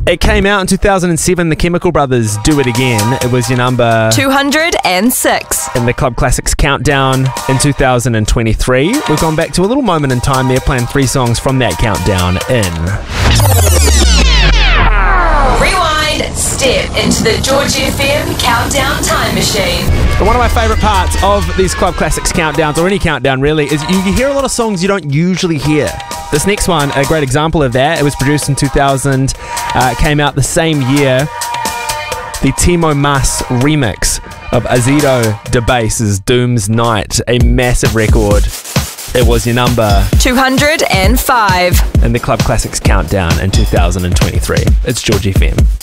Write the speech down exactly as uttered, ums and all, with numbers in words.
It came out in two thousand seven, The Chemical Brothers, Do It Again. It was your number two hundred six. in the Club Classics Countdown in two thousand twenty-three. We've gone back to a little moment in time there, playing three songs from that countdown in... Rewind, step into the George F M Countdown Time Machine. But one of my favourite parts of these Club Classics countdowns, or any countdown really, is you, you hear a lot of songs you don't usually hear. This next one, a great example of that. It was produced in two thousand, uh, came out the same year. The Timo Mas remix of Azido DeBase's Doom's Night, a massive record. It was your number two hundred five in the Club Classics countdown in two thousand twenty-three. It's George F M.